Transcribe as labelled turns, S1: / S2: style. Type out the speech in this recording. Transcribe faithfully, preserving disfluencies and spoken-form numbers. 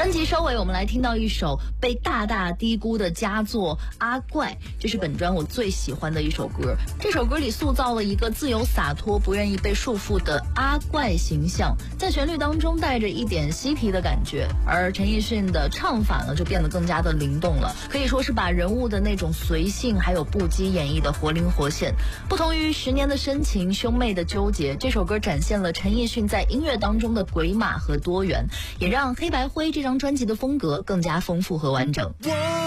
S1: 专辑收尾，我们来听到一首被大大低估的佳作《阿怪》，这是本专我最喜欢的一首歌。这首歌里塑造了一个自由洒脱、不愿意被束缚的阿怪形象，在旋律当中带着一点嬉皮的感觉，而陈奕迅的唱法呢，就变得更加的灵动了，可以说是把人物的那种随性还有不羁演绎的活灵活现。不同于十年的深情、兄妹的纠结，这首歌展现了陈奕迅在音乐当中的鬼马和多元，也让黑白灰这张专辑的风格更加丰富和完整。